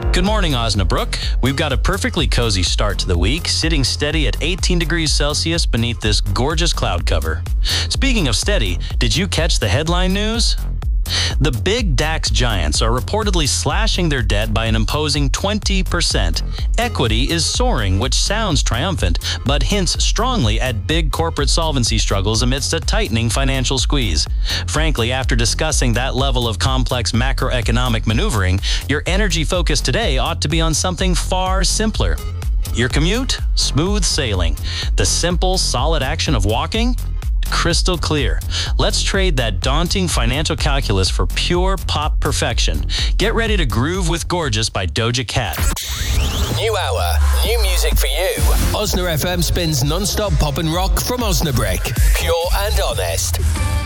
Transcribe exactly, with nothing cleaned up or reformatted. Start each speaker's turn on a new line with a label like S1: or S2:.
S1: Good morning, Osnabrück. We've got a perfectly cozy start to the week, sitting steady at eighteen degrees Celsius beneath this gorgeous cloud cover. Speaking of steady, did you catch the headline news? The big DAX giants are reportedly slashing their debt by an imposing twenty percent. Equity is soaring, which sounds triumphant, but hints strongly at big corporate solvency struggles amidst a tightening financial squeeze. Frankly, after discussing that level of complex macroeconomic maneuvering, your energy focus today ought to be on something far simpler. Your commute? Smooth sailing. The simple, solid action of walking? Crystal clear. Let's trade that daunting financial calculus for pure pop perfection. Get ready to groove with Gorgeous by Doja Cat.
S2: New hour, new music for you. Osna F M spins non-stop pop and rock from Osnabrück. Pure and honest.